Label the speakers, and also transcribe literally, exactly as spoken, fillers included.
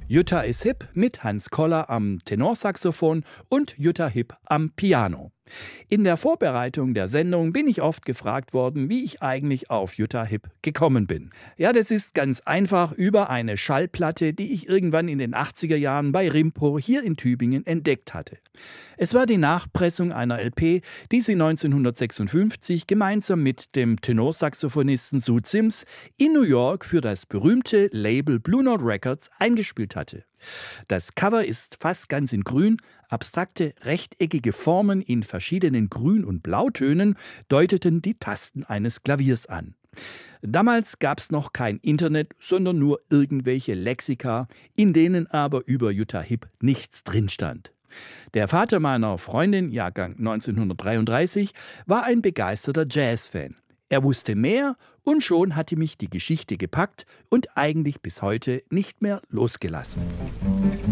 Speaker 1: Jutta ist hip mit Hans Koller am Tenorsaxophon und Jutta Hipp am Piano. In der Vorbereitung der Sendung bin ich oft gefragt worden, wie ich eigentlich auf Jutta Hipp gekommen bin. Ja, das ist ganz einfach über eine Schallplatte, die ich irgendwann in den achtziger Jahren bei Rimpur hier in Tübingen entdeckt hatte. Es war die Nachpressung einer L P, die sie neunzehnhundertsechsundfünfzig gemeinsam mit dem Tenorsaxophonisten Sue Sims in New York für das berühmte Label Blue Note Records eingespielt hatte. Das Cover ist fast ganz in grün, abstrakte rechteckige Formen in verschiedenen Grün- und Blautönen deuteten die Tasten eines Klaviers an. Damals gab es noch kein Internet, sondern nur irgendwelche Lexika, in denen aber über Jutta Hipp nichts drin stand. Der Vater meiner Freundin, Jahrgang neunzehnhundertdreiunddreißig, war ein begeisterter Jazzfan. Er wusste mehr und schon hatte mich die Geschichte gepackt und eigentlich bis heute nicht mehr losgelassen.